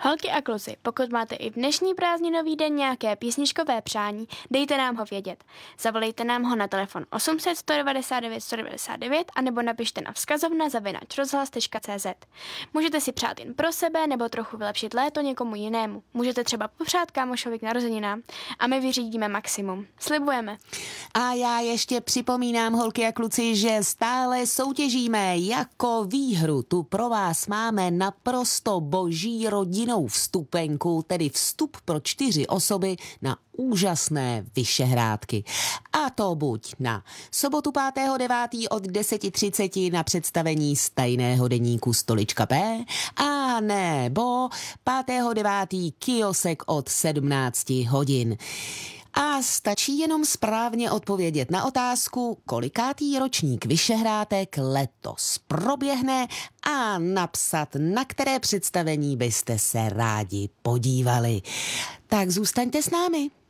Holky a kluci, pokud máte i v dnešní prázdninový den nějaké písničkové přání, dejte nám ho vědět. Zavolejte nám ho na telefon 800 199 199 anebo napište na vzkazovna@rozhlas.cz. Můžete si přát jen pro sebe nebo trochu vylepšit léto někomu jinému. Můžete třeba popřát kámošovi k narozeninám a my vyřídíme maximum. Slibujeme. A já ještě připomínám, holky a kluci, že stále soutěžíme. Jako výhru tu pro vás máme naprosto boží rodinnou vstupenku, tedy vstup pro 4 osoby na úžasné Vyšehrádky. A to buď na sobotu 5.9. od 10:30 na představení Tajného deníku Stolička P, a nebo 5.9. kiosek od 17 hodin. A stačí jenom správně odpovědět na otázku, kolikátý ročník Vyšehrátek letos proběhne, a napsat, na které představení byste se rádi podívali. Tak zůstaňte s námi.